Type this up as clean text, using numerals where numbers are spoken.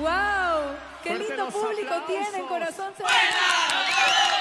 ¡Wow! ¡Qué Fuerte lindo los público aplausos. tienen, corazón! ¡Buena!